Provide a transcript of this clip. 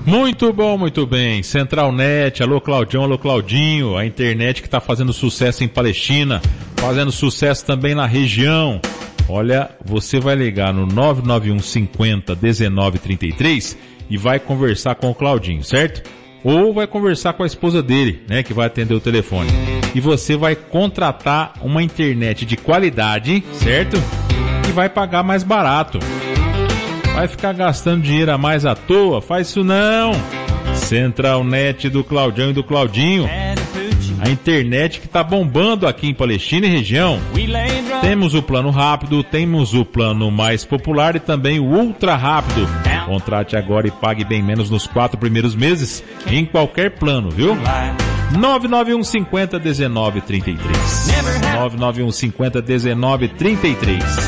Muito bom, muito bem. Centralnet, alô Claudião, alô Claudinho, a internet que está fazendo sucesso em Palestina, fazendo sucesso também na região. Olha, você vai ligar no 991 50 1933 e vai conversar com o Claudinho, certo? Ou vai conversar com a esposa dele, né, que vai atender o telefone. E você vai contratar uma internet de qualidade, certo? E vai pagar mais barato. Vai ficar gastando dinheiro a mais à toa? Faz isso não! Centralnet do Claudião e do Claudinho. A internet que tá bombando aqui em Palestina e região. Temos o plano rápido, temos o plano mais popular e também o ultra rápido. Contrate agora e pague bem menos nos 4 primeiros meses em qualquer plano, viu? 991 50 1933. 991 50 1933.